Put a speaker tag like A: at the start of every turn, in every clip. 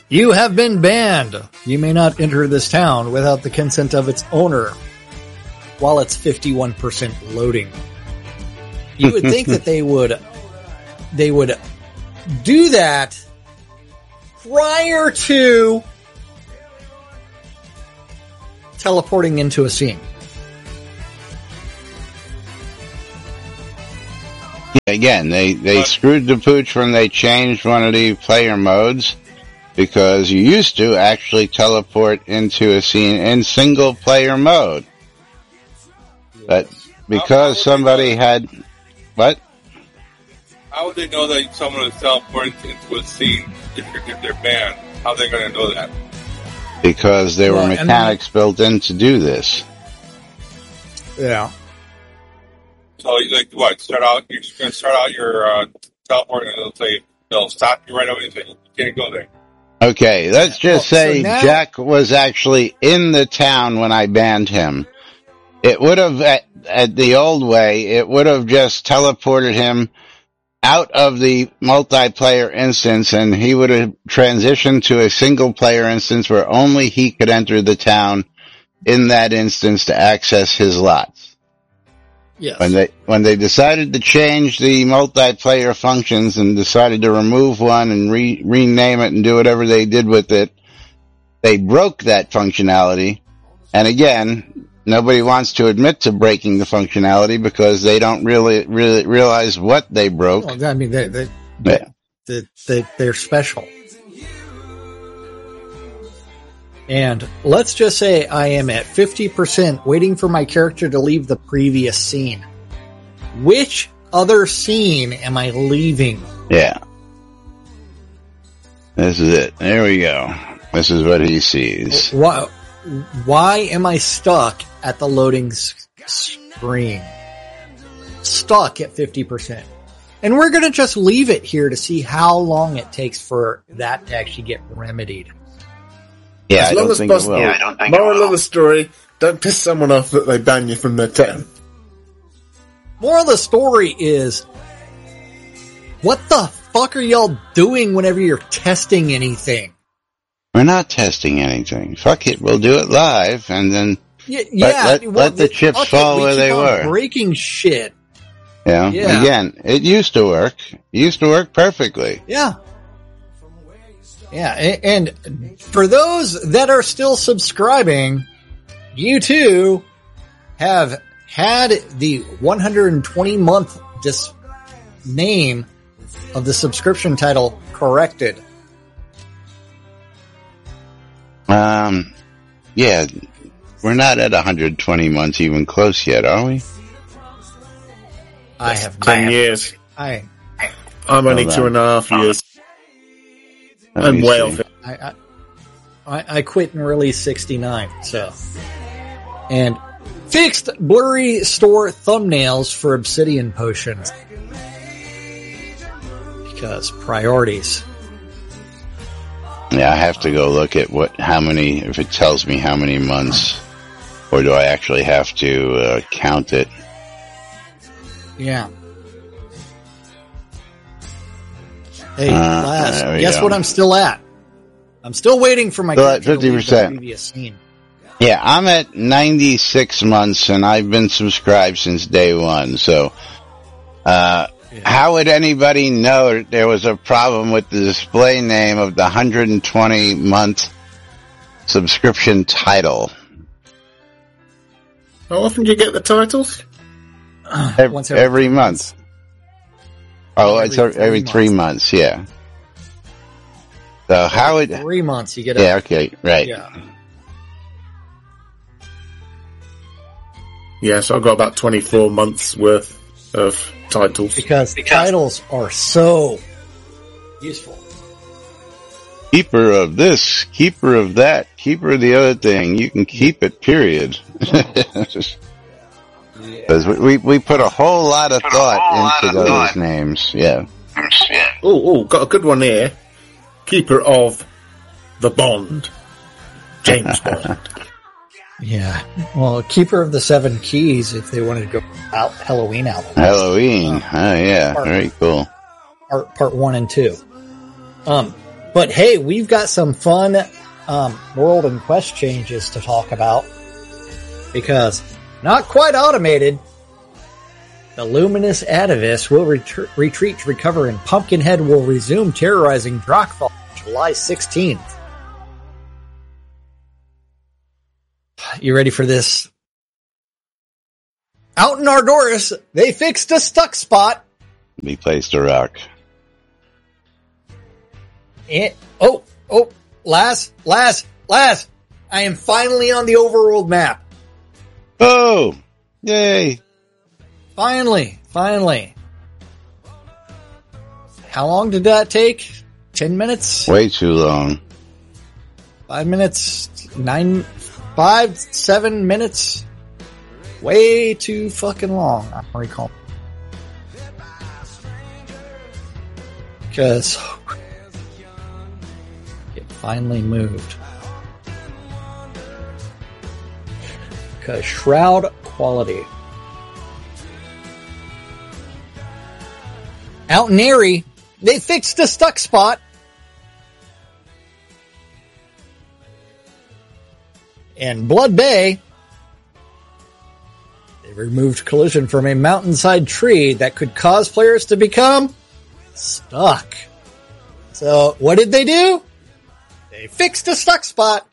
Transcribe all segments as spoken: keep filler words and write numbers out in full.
A: You have been banned. You may not enter this town without the consent of its owner. While it's fifty-one percent loading. You would think that they would, they would do that prior to teleporting into a scene.
B: Again, they, they screwed the pooch when they changed one of the player modes, because you used to actually teleport into a scene in single player mode. But because somebody had... What?
C: How would they know that someone is teleporting into a scene if, you're, if they're banned? How are they going to know that?
B: Because there
A: well,
B: were mechanics built in to do this.
A: Yeah.
C: So, like, what? Start out. You're just going to start out your uh, teleporting, and they'll say they'll stop you right away and say you can't go there.
B: Okay, let's just
A: well,
B: say
A: so now,
B: Jack was actually in the town when I banned him. It would have, at, at the old way, it would have just teleported him out of the multiplayer instance, and he would have transitioned to a single player instance where only he could enter the town in that instance to access his lots.
A: yes.
B: When they, when they decided to change the multiplayer functions and decided to remove one and re, rename it and do whatever they did with it, they broke that functionality. And again, nobody wants to admit to breaking the functionality because they don't really, really realize what they broke.
A: Well, I mean, they, they,
B: Yeah.
A: they, they, they're special. And let's just say I am at fifty percent waiting for my character to leave the previous scene. Which other scene am I leaving?
B: Yeah. This is it. There we go. This is what he sees.
A: Why, why am I stuck at the loading s- screen? Stuck at fifty percent. And we're going to just leave it here to see how long it takes for that to actually get remedied.
B: Yeah,
D: as
B: I
D: long
B: don't
D: as
B: think it
D: possible.
B: will.
D: Yeah, I don't think Moral of the story, don't piss someone off that they ban you from their town.
A: Moral of the story is, what the fuck are y'all doing whenever you're testing anything?
B: We're not testing anything. Fuck it, we'll do it live, and then
A: Yeah, yeah
B: let, let,
A: well,
B: let the chips
A: fuck
B: fall
A: it, we
B: where
A: keep
B: they
A: on
B: were.
A: breaking shit.
B: You know?
A: Yeah.
B: Again, it used to work. It used to work perfectly.
A: Yeah. Yeah, and, and for those that are still subscribing, you too have had the one hundred twenty month dis- name of the subscription title corrected.
B: Um, yeah, we're not at one hundred twenty months even close yet, are we?
A: I have
D: Ten
A: not.
D: years.
A: I,
D: I'm only
B: Hold
D: two
B: on.
D: and a half years.
B: Let
D: I'm
B: me
D: way
B: see.
D: off it.
A: I, I, I I quit and released sixty-nine, so. And fixed blurry store thumbnails for Obsidian Potion. Because priorities.
B: Yeah, I have to go look at what, how many, if it tells me how many months, or do I actually have to uh, count it?
A: Yeah. Hey,
B: Uh,
A: class,
B: there we
A: guess
B: go.
A: what I'm still at? I'm still waiting for my
B: Still at
A: character to leave the
B: fifty percent.
A: previous scene.
B: Yeah, I'm at ninety-six months, and I've been subscribed since day one, so, uh,
A: Yeah.
B: how would anybody know that there was a problem with the display name of the one hundred twenty month subscription title?
D: How often do you get the titles?
B: Every,
A: Once
B: every,
A: every
B: month. Oh,
A: Every
B: it's every,
A: three
B: every three months, yeah. So how would...
A: Three months you get a...
B: Yeah, okay, right.
A: Yeah.
D: Yes, I've got about twenty-four months worth of titles.
A: Because, titles are so useful.
B: Keeper of this, keeper of that, keeper of the other thing. You can keep it, period. Because we, we, we put a whole lot of thought into those names, yeah.
D: Oh, oh, got a good one here. Keeper of the Bond. James Bond.
A: Yeah. Well, Keeper of the Seven Keys, if they wanted to go out Halloween album.
B: Halloween, oh yeah,
A: Part-
B: very cool.
A: Part, part one and two. Um, But hey, we've got some fun um, world and quest changes to talk about. Because, not quite automated, the luminous Atavis will ret- retreat to recover, and Pumpkinhead will resume terrorizing Drakthal July sixteenth. You ready for this? Out in Ardoris, they fixed a stuck spot.
B: We placed a rock.
A: And, oh, oh, last, last, last. I am finally on the overworld map.
B: Oh! Yay!
A: Finally, finally. How long did that take? Ten minutes?
B: Way too long.
A: Five minutes? Nine? Five? Seven minutes? Way too fucking long. I don't recall. Because it finally moved. Because Shroud quality. Out in Erie, they fixed the stuck spot. And Blood Bay, they removed collision from a mountainside tree that could cause players to become stuck. So, what did they do? They fixed a stuck spot.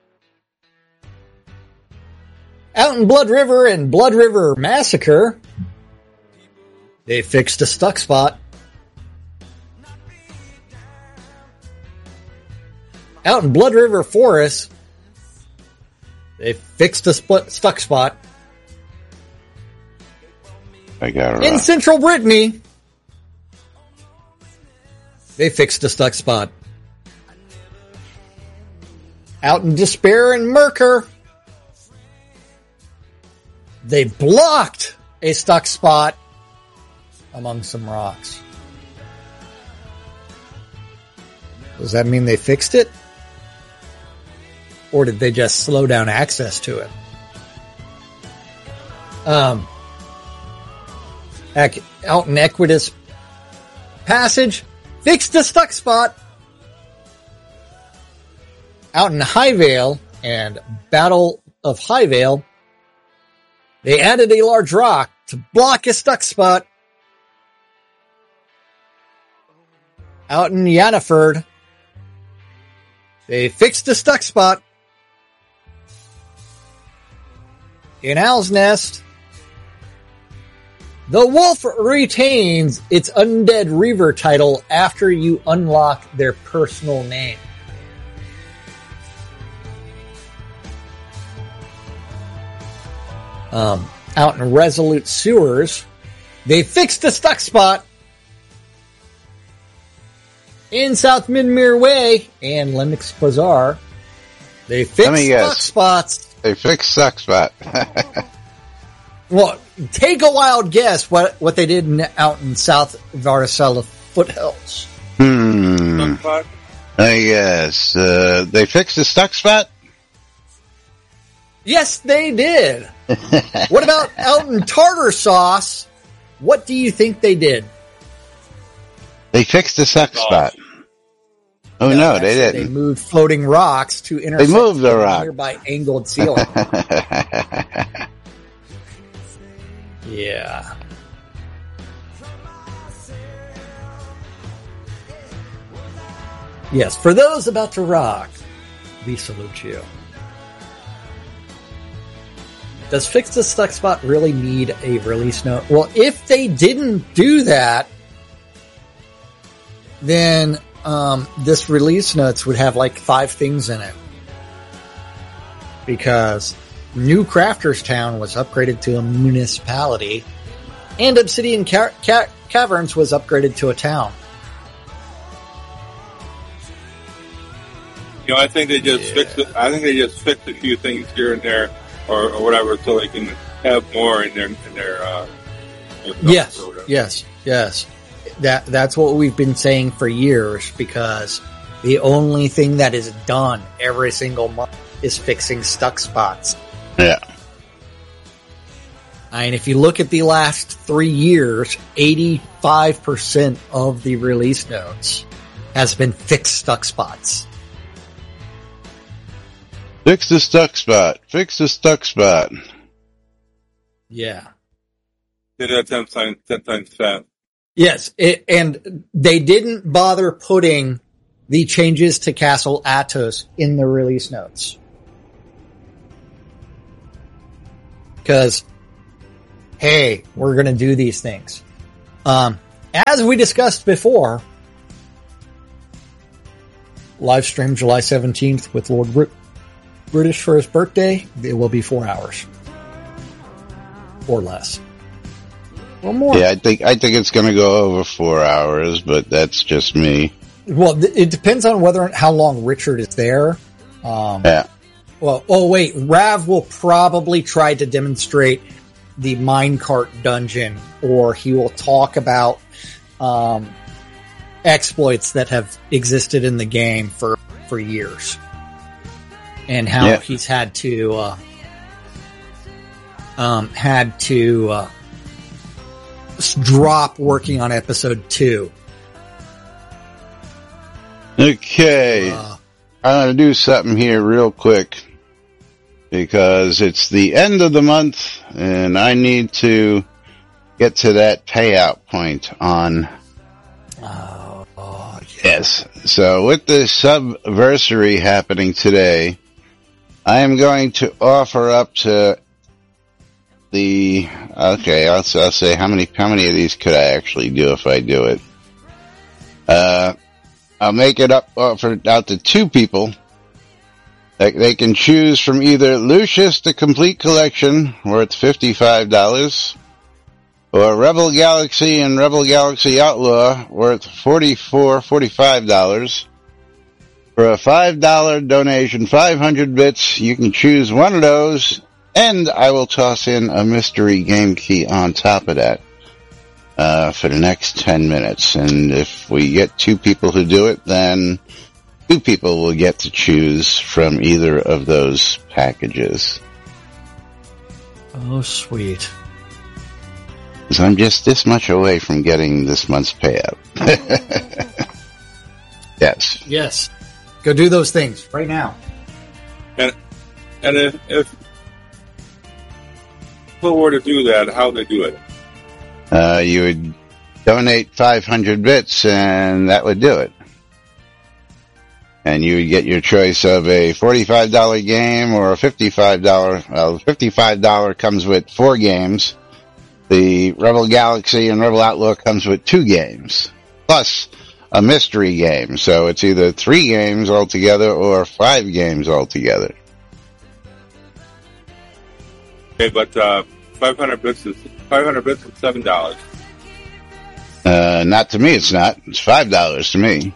A: Out in Blood River and Blood River Massacre, they fixed a stuck spot. Out in Blood River Forest, they fixed a split, stuck spot.
B: I got it.
A: In Central Brittany, they fixed a stuck spot. Out in Despair and Merkur, they blocked a stuck spot among some rocks. Does that mean they fixed it? Or did they just slow down access to it? Um, out in Equitas Passage, fixed a stuck spot. Out in Highvale and Battle of Highvale, they added a large rock to block a stuck spot. Out in Yannaford, they fixed a stuck spot. In Owl's Nest, the wolf retains its Undead Reaver title after you unlock their personal name. Um, out in Resolute Sewers, they fixed a stuck spot. In South Midmere Way and Lennox Bazaar, they fixed stuck
B: guess.
A: spots.
B: They fixed stuck spot.
A: Well, take a wild guess what, what they did in, out in South Varicella Foothills.
B: Hmm. I guess. Uh, they fixed the stuck spot?
A: Yes, they did. What about out in Tartar Sauce? What do you think they did?
B: They fixed the stuck
C: Oh.
B: spot. Oh no,
A: No,
B: they
A: They
B: didn't.
A: moved floating rocks to intersect
B: They moved the rock.
A: nearby angled ceiling. Yeah. Yes, for those about to rock, we salute you. Does Fix the Stuck Spot really need a release note? Well, if they didn't do that, then um, this release notes would have like five things in it. Because New Crafters Town was upgraded to a municipality, and Obsidian Ca- Ca- Caverns was upgraded to a town.
C: You know, I think they just
A: Yeah.
C: fixed it. I think they just fixed a few things here and there, or, or whatever, so they can have more in their in their. Uh, their
A: Yes,
C: or whatever.
A: yes, yes. That that's what we've been saying for years, because the only thing that is done every single month is fixing stuck spots.
B: Yeah.
A: I mean, if you look at the last three years, eighty-five percent of the release notes has been fixed stuck spots.
B: Fix the stuck spot. Fix the stuck spot.
A: Yeah.
C: Did that ten times, ten times fast.
A: Yes, it, and they didn't bother putting the changes to Castle Atos in the release notes. Because, hey, we're going to do these things. Um, as we discussed before, live stream July seventeenth with Lord Brit- British for his birthday. It will be four hours. Or less. Or more.
B: Yeah, I think I think it's going to go over four hours, but that's just me.
A: Well, th- it depends on whether how long Richard is there. Um,
B: Yeah.
A: Well, oh wait, Rav will probably try to demonstrate the minecart dungeon, or he will talk about um, exploits that have existed in the game for for years, and how
B: Yeah.
A: he's had to uh, um, had to uh, s- drop working on episode two.
B: Okay.
A: Uh,
B: I'm going to do something here real quick because it's the end of the month and I need to get to that payout point on.
A: oh, oh, yeah.
B: Yes. So with the subversary happening today, I am going to offer up to the, okay, I'll, I'll say how many, how many of these could I actually do if I do it? Uh, I'll make it up offer out to two people. They, they can choose from either Lucius the Complete Collection, worth fifty-five dollars, or Rebel Galaxy and Rebel Galaxy Outlaw, worth forty-four dollars, forty-five dollars. For a five dollar donation, five hundred bits, you can choose one of those, and I will toss in a mystery game key on top of that. Uh, for the next ten minutes. And if we get two people who do it, then two people will get to choose from either of those packages.
A: Oh, sweet.
B: Because I'm just this much away from getting this month's payout. Yes.
A: Yes. Go do those things right now.
C: And and if, if people were to do that, how would they do it?
B: Uh, you would donate five hundred bits and that would do it. And you would get your choice of a forty-five dollar game or a fifty-five dollar. Well, fifty-five dollars comes with four games. The Rebel Galaxy and Rebel Outlaw comes with two games, plus a mystery game. So it's either three games altogether or five games altogether.
C: Okay, but uh, five hundred bits is five hundred bits is seven dollars.
B: Uh, not to me, it's not. It's five dollars to me.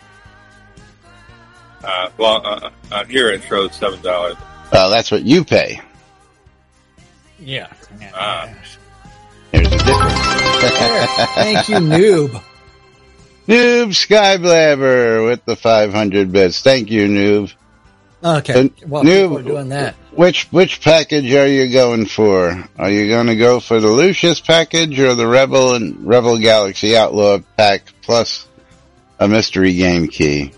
C: Uh, well, uh, on here it shows seven dollars.
B: Well, that's what you pay.
A: Yeah.
C: Ah.
B: There's a difference.
A: Thank you, noob.
B: Noob Skyblabber with the five hundred bits. Thank you, Noob.
A: Okay.
B: Uh,
A: Well,
B: noob,
A: people are doing that.
B: Which which package are you going for? Are you going to go for the Lucius package or the Rebel and Rebel Galaxy Outlaw pack plus a mystery game key?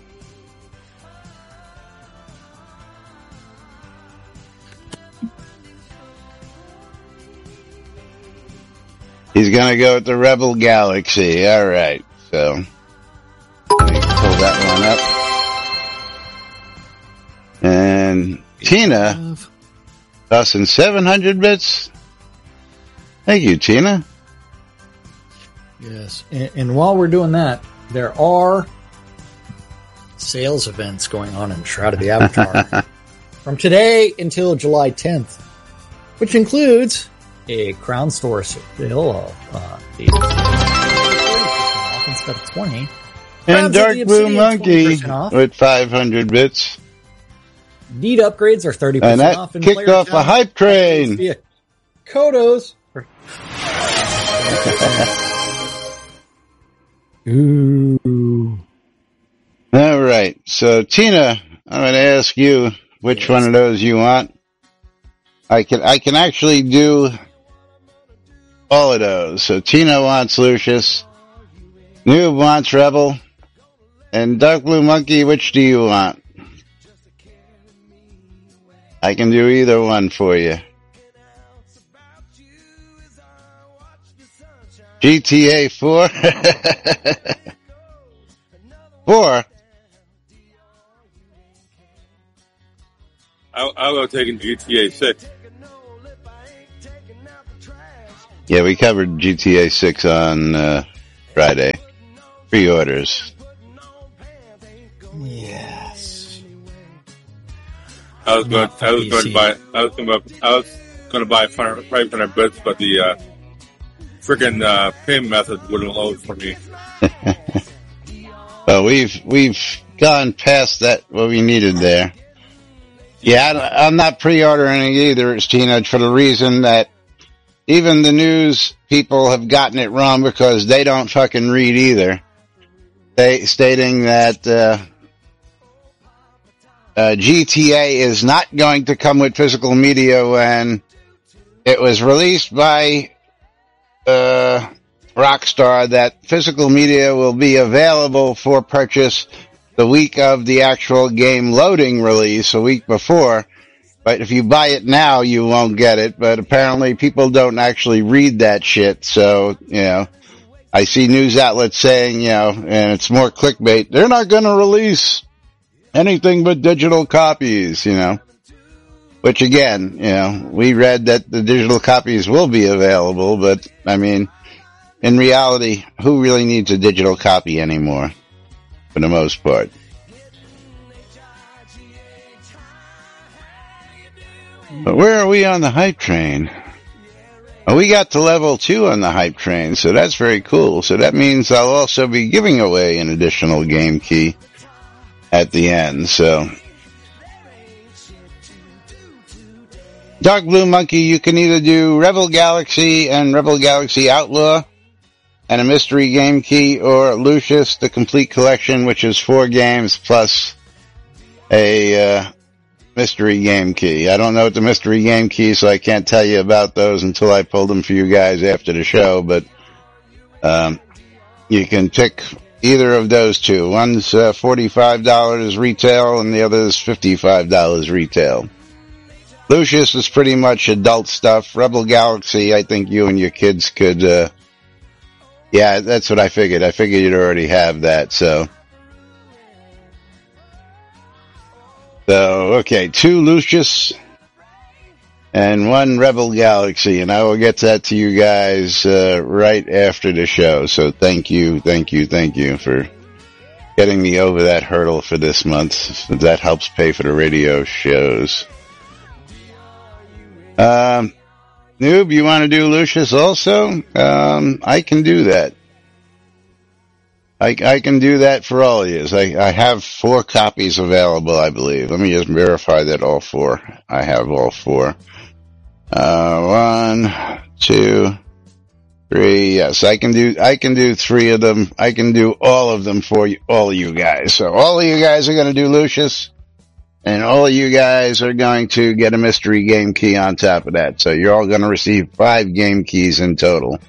B: He's going to go with the Rebel Galaxy. All right. So let me pull that one up. And Tina, tossing seven hundred bits. Thank you, Tina.
A: Yes. And, and while we're doing that, there are sales events going on in Shroud of the Avatar from today until July tenth, which includes a Crown Store sale of uh, the instead of twenty.
B: And
A: Crowns of
B: Dark
A: the
B: Blue
A: Obsidian,
B: Monkey
A: twenty percent off.
B: with five hundred bits.
A: Need upgrades are thirty
B: And
A: percent
B: that
A: off. in
B: kicked
A: player
B: off a
A: account.
B: hype train.
A: Via Kodos. Ooh.
B: All right. So, Tina, I'm going to ask you which
A: Yes.
B: one of those you want. I can I can actually do all of those. So, Tina wants Lucius. Noob wants Rebel. And Dark Blue Monkey, which do you want? I can do either one for you. G T A four? Four?
C: I'll, I'll go taking G T A six.
B: Yeah, we covered G T A six on uh, Friday. Pre-orders.
A: Yes.
C: I was going. I was going to buy. I was going to. I was going to buy five hundred bits, but the uh, freaking uh, payment method wouldn't load for me.
B: Well, we've we've gone past that what we needed there. Yeah, I, I'm not pre-ordering it either, it's Tina, for the reason that even the news people have gotten it wrong because they don't fucking read either. They stating that uh, uh, G T A is not going to come with physical media when it was released by uh, Rockstar that physical media will be available for purchase the week of the actual game loading release, a week before. But if you buy it now, you won't get it. But apparently people don't actually read that shit. So, you know, I see news outlets saying, you know, and it's more clickbait, they're not going to release anything but digital copies, you know. Which again, you know, we read that the digital copies will be available, but I mean, in reality, who really needs a digital copy anymore? For the most part. But where are we on the hype train? Well, we got to level two on the hype train, so that's very cool. So that means I'll also be giving away an additional game key at the end, so. Dark Blue Monkey, you can either do Rebel Galaxy and Rebel Galaxy Outlaw and a mystery game key, or Lucius, the complete collection, which is four games plus a uh, mystery game key. I don't know what the mystery game key, so I can't tell you about those until I pull them for you guys after the show, but um, you can pick either of those two. One's uh, forty-five dollars retail, and the other is fifty-five dollars retail. Lucius is pretty much adult stuff. Rebel Galaxy, I think you and your kids could... Uh, Yeah, that's what I figured. I figured you'd already have that, so. So, okay, two Lucius and one Rebel Galaxy, and I will get that to you guys uh, right after the show. So thank you, thank you, thank you for getting me over that hurdle for this month. That helps pay for the radio shows. Um... Noob, you want to do Lucius also? Um, I can do that. I, I can do that for all of you. I, I have four copies available, I believe. Let me just verify that all four. I have all four. Uh, one, two, three. Yes, I can do, I can do three of them. I can do all of them for you, all of you guys. So all of you guys are going to do Lucius. And all of you guys are going to get a mystery game key on top of that. So you're all going to receive five game keys in total.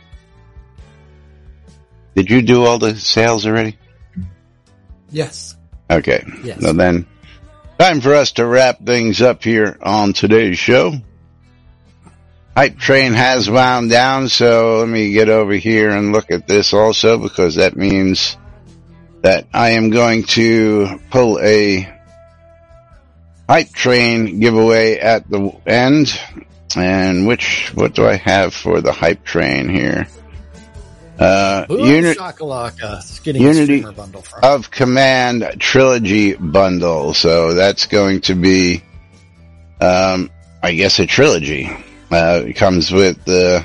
B: Did you do all the sales already?
A: Yes.
B: Okay.
A: Yes.
B: Well then, time for us to wrap things up here on today's show. Hype train has wound down, so let me get over here and look at this also, because that means that I am going to pull a hype train giveaway at the end. And which, what do I have for the hype train here? Uh,
A: Boom
B: Uni-
A: Shakalaka. It's getting
B: Unity
A: a bundle from.
B: of Command Trilogy bundle. So that's going to be, um, I guess a trilogy. Uh, it comes with the,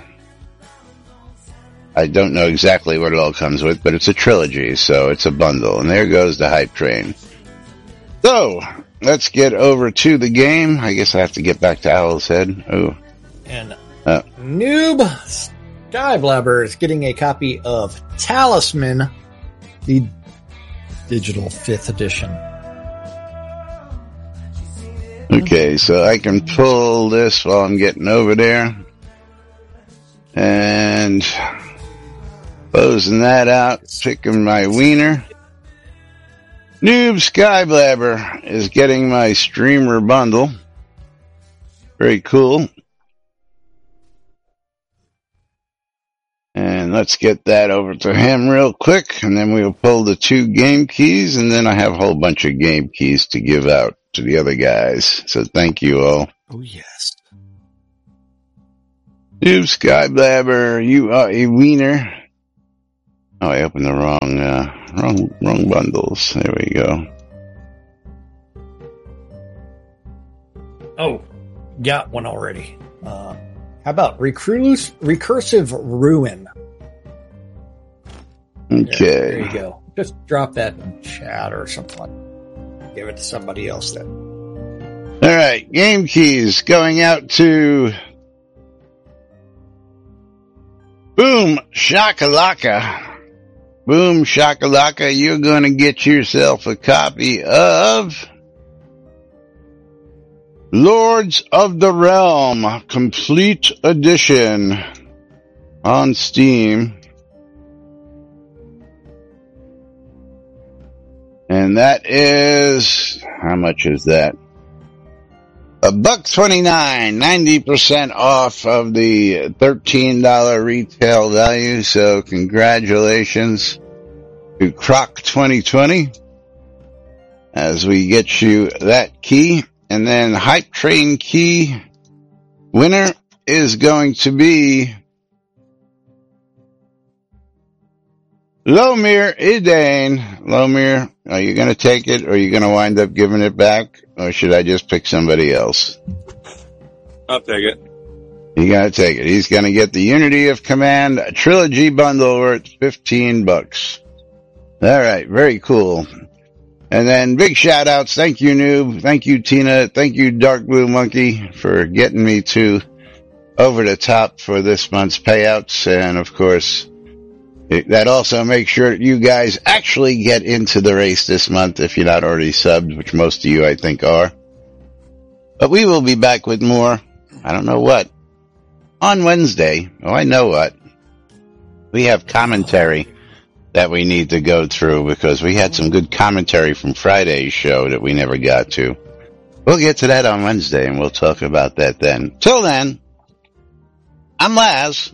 B: I don't know exactly what it all comes with, but it's a trilogy, so it's a bundle. And there goes the hype train. So, let's get over to the game. I guess I have to get back to Owl's Head. Oh.
A: And
B: uh,
A: Noob Skyblabber is getting a copy of Talisman, the digital fifth edition.
B: Okay, so I can pull this while I'm getting over there. And closing that out, picking my wiener. Noob Skyblabber is getting my streamer bundle. Very cool. And let's get that over to him real quick, and then we'll pull the two game keys, and then I have a whole bunch of game keys to give out to the other guys. So thank you all.
A: Oh, yes.
B: Noob Skyblabber, you are a wiener. Oh, I opened the wrong, uh, wrong, wrong bundles. There we go.
A: Oh, got one already. Uh, how about recluse, Recursive Ruin?
B: Okay.
A: There, there you go. Just drop that in chat or something. Give it to somebody else then.
B: All right, game keys going out to Boom Shakalaka. Boom Shakalaka, you're going to get yourself a copy of Lords of the Realm Complete Edition on Steam. And that is, how much is that? A buck twenty-nine, ninety percent off of the thirteen dollars retail value. So congratulations to Croc twenty twenty as we get you that key. And then Hype Train key winner is going to be Lomir Idane. Lomir, are you going to take it, or are you going to wind up giving it back, or should I just pick somebody else?
C: I'll take it.
B: You got to take it. He's going to get the Unity of Command Trilogy bundle worth fifteen bucks. All right, very cool. And then big shout outs. Thank you, Noob. Thank you, Tina. Thank you, Dark Blue Monkey, for getting me to over the top for this month's payouts. And of course, it, that also makes sure that you guys actually get into the race this month if you're not already subbed, which most of you I think are. But we will be back with more. I don't know what. On Wednesday. Oh, I know what. We have commentary that we need to go through because we had some good commentary from Friday's show that we never got to. We'll get to that on Wednesday and we'll talk about that then. Till then, I'm Laz.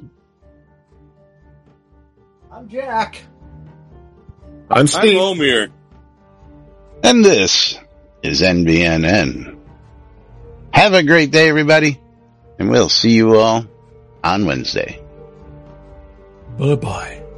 A: I'm Jack.
D: I'm Steve.
C: I'm Lomir.
B: And this is N B N N. Have a great day, everybody, and we'll see you all on Wednesday.
A: Bye-bye.